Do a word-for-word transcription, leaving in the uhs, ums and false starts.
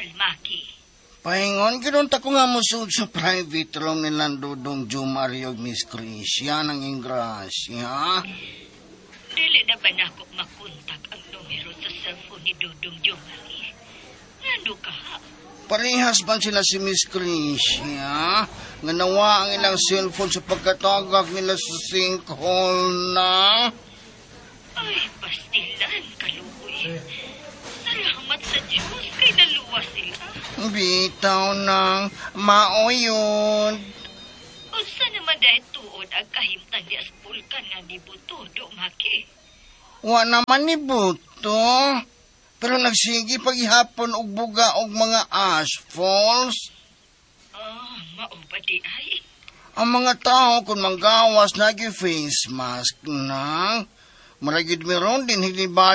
mahal, Maki. Pahingon, kinunta ko nga musud sa private room nila Dudong Jumario Miss Crisia ng Ingrasya. Dili na ba na ako makontak ang numero sa cellphone ni Dudong Jumari? Ano ka? Parehas man sila si Miss Crisia. Nga nawa ang ilang cellphone sa pagkatagak nila sa sinkhole na. Ay, pastilan, kaluoy. Salamat sa Diyos kay naluwa sila. Bitaw ng maoyod. Unsa naman dahil tuod ang kahimtang di aspulkan nga ni Buto, do, Maki? Wa naman ni Buto. Pero nagsigi paghihapon og buga og mga ashfalls. Ah, mao ba di ay? Ang mga tao kung manggawas nagi face mask nang maragid meron din hiliba